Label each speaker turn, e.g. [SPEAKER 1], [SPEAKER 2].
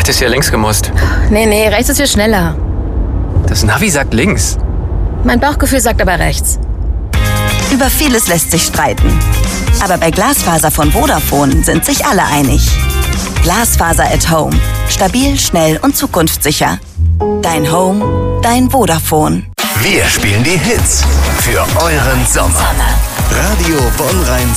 [SPEAKER 1] hättest ja links gemusst.
[SPEAKER 2] Nee, rechts ist viel schneller.
[SPEAKER 1] Das Navi sagt links.
[SPEAKER 2] Mein Bauchgefühl sagt aber rechts.
[SPEAKER 3] Über vieles lässt sich streiten. Aber bei Glasfaser von Vodafone sind sich alle einig. Glasfaser at Home. Stabil, schnell und zukunftssicher. Dein Home, dein Vodafone.
[SPEAKER 4] Wir spielen die Hits für euren Sommer. Radio Bonn-Rhein